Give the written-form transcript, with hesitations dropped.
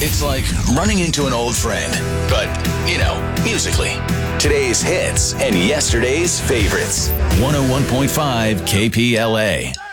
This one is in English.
It's like running into an old friend, but, musically. Today's hits and yesterday's favorites. 101.5 KPLA.